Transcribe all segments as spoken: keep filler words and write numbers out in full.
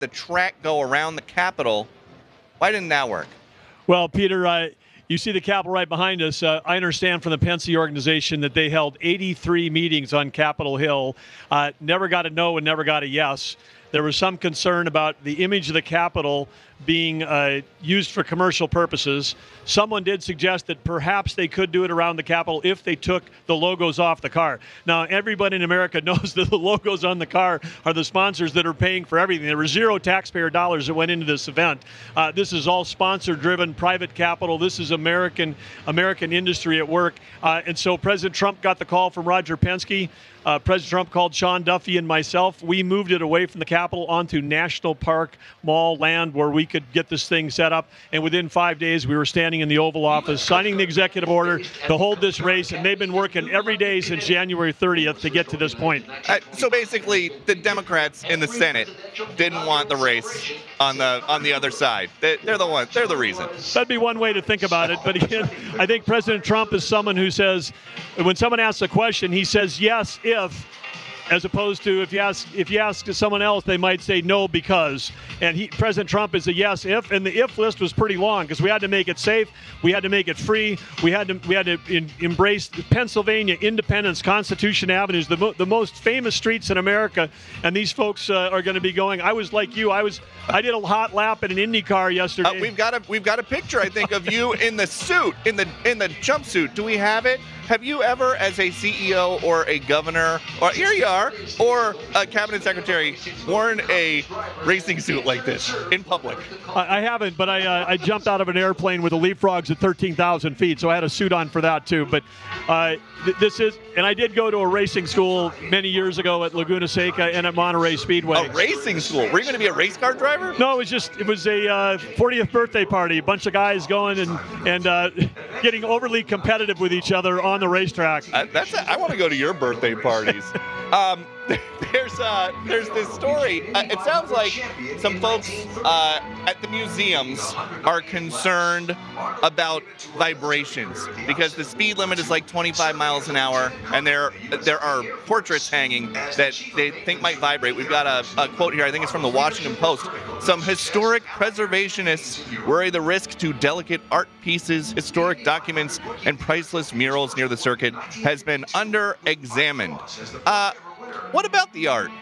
the track go around the Capitol. Why didn't that work? Well, Peter, uh, you see the Capitol right behind us. Uh, I understand from the Pennsy organization that they held eighty-three meetings on Capitol Hill, uh, never got a no and never got a yes. There was some concern about the image of the Capitol being uh, used for commercial purposes. Someone did suggest that perhaps they could do it around the Capitol if they took the logos off the car. Now, everybody in America knows that the logos on the car are the sponsors that are paying for everything. There were zero taxpayer dollars that went into this event. Uh, this is all sponsor-driven, private capital. This is American American industry at work. Uh, and so President Trump got the call from Roger Penske. Uh, President Trump called Sean Duffy and myself. We moved it away from the Capitol onto National Park Mall land where we could get this thing set up. And within five days, we were standing in the Oval Office signing the executive order to hold this race. And they've been working every day since January thirtieth to get to this point. Uh, so basically, the Democrats in the Senate didn't want the race on the on the other side. They, they're the one. They're the reason. That'd be one way to think about it. But again, I think President Trump is someone who says, when someone asks a question, he says yes if, as opposed to if you ask if you ask someone else, they might say no because. And he, President Trump is a yes if, and the if list was pretty long because we had to make it safe, we had to make it free, we had to we had to in, embrace Pennsylvania Independence, Constitution Avenues, the mo- the most famous streets in America, and these folks uh, are going to be going. I was like you, I was I did a hot lap in an Indy car yesterday. Uh, we've got a we've got a picture, I think, of you in the suit, in the in the jumpsuit. Do we have it? Have you ever, as a C E O or a governor, or here you are, or a cabinet secretary, worn a racing suit like this in public? I, I haven't, but I uh, I jumped out of an airplane with the leapfrogs at thirteen thousand feet, so I had a suit on for that too. But uh, th- this is, and I did go to a racing school many years ago at Laguna Seca and at Monterey Speedway. A racing school? Were you going to be a race car driver? No, it was just it was a uh, fortieth birthday party. A bunch of guys going and and uh, getting overly competitive with each other on the racetrack. Uh, that's a, I want to go to your birthday parties. um, there's uh, there's this story. Uh, it sounds like some folks uh, at the museums are concerned about vibrations because the speed limit is like twenty-five miles an hour, and there there are portraits hanging that they think might vibrate. We've got a, a quote here. I think it's from the Washington Post. Some historic preservationists worry the risk to delicate art pieces, historic documents, and priceless murals near the circuit has been under-examined. Uh, what about the art?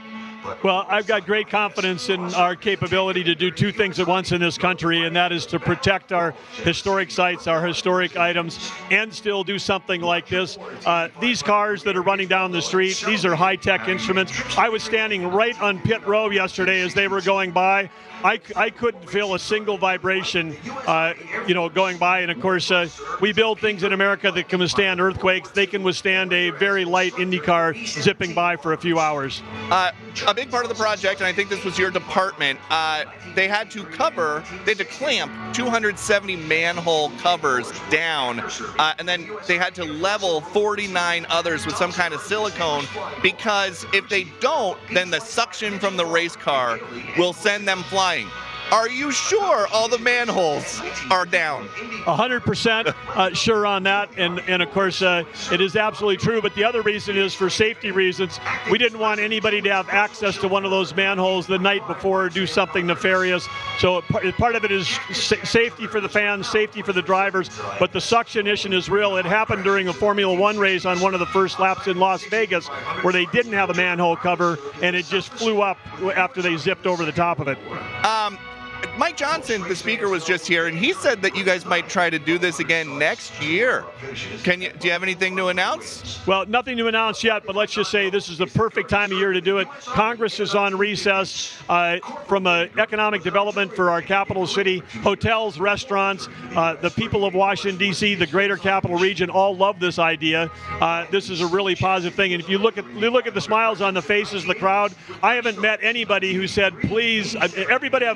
Well, I've got great confidence in our capability to do two things at once in this country, and that is to protect our historic sites, our historic items, and still do something like this. Uh, these cars that are running down the street, these are high-tech instruments. I was standing right on pit row yesterday as they were going by. I, I couldn't feel a single vibration, uh, you know, going by. And of course, uh, we build things in America that can withstand earthquakes. They can withstand a very light Indy car zipping by for a few hours. Uh, a big part of the project, and I think this was your department, uh, they had to cover, they had to clamp two hundred seventy manhole covers down, uh, and then they had to level forty-nine others with some kind of silicone, because if they don't, then the suction from the race car will send them flying. Are you sure all the manholes are down? one hundred percent uh, sure on that, and and of course uh, it is absolutely true, but the other reason is for safety reasons. We didn't want anybody to have access to one of those manholes the night before or do something nefarious, so part of it is safety for the fans, safety for the drivers, but the suction issue is real. It happened during a Formula One race on one of the first laps in Las Vegas where they didn't have a manhole cover, and it just flew up after they zipped over the top of it. Um, Mike Johnson, the speaker, was just here, and he said that you guys might try to do this again next year. Can you? Do you have anything to announce? Well, nothing to announce yet, but let's just say this is the perfect time of year to do it. Congress is on recess. Uh, from uh, economic development for our capital city, hotels, restaurants, uh, the people of Washington, D C, the greater capital region, all love this idea. Uh, this is a really positive thing, and if you look at you look at the smiles on the faces of the crowd, I haven't met anybody who said, please, everybody I've met is saying,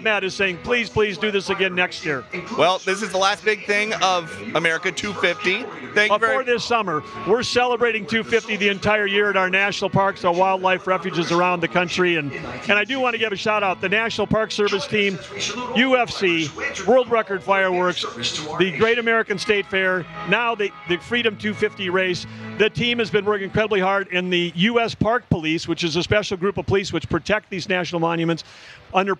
listening, please, please do this again next year. Well, this is the last big thing of America two fifty. Thank you Before very this summer, we're celebrating two fifty the entire year at our national parks, our wildlife refuges around the country. And, and I do want to give a shout out. The National Park Service team, U F C, World Record Fireworks, the Great American State Fair, now the, the Freedom two fifty race. The team has been working incredibly hard, and the U S Park Police, which is a special group of police which protect these national monuments, under